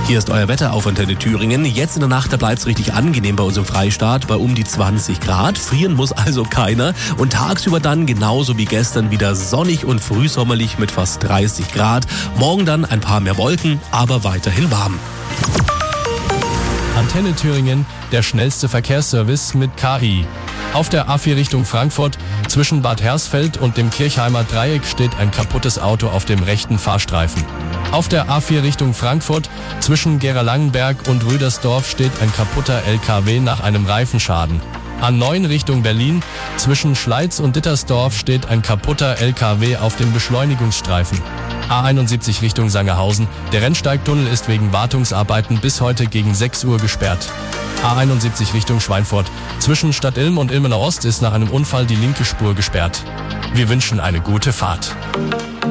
Hier ist euer Wetter auf Antenne Thüringen. Jetzt in der Nacht, da bleibt es richtig angenehm bei uns im Freistaat, bei um die 20 Grad. Frieren muss also keiner. Und tagsüber dann, genauso wie gestern, wieder sonnig und frühsommerlich mit fast 30 Grad. Morgen dann ein paar mehr Wolken, aber weiterhin warm. Antenne Thüringen, der schnellste Verkehrsservice mit KI. Auf der A4 Richtung Frankfurt, zwischen Bad Hersfeld und dem Kirchheimer Dreieck steht ein kaputtes Auto auf dem rechten Fahrstreifen. Auf der A4 Richtung Frankfurt, zwischen Gera-Langenberg und Rüdersdorf steht ein kaputter LKW nach einem Reifenschaden. A9 Richtung Berlin, zwischen Schleiz und Dittersdorf steht ein kaputter LKW auf dem Beschleunigungsstreifen. A71 Richtung Sangerhausen, der Rennsteigtunnel ist wegen Wartungsarbeiten bis heute gegen 6 Uhr gesperrt. A71 Richtung Schweinfurt, zwischen Stadt Ilm und Ilmenau Ost ist nach einem Unfall die linke Spur gesperrt. Wir wünschen eine gute Fahrt.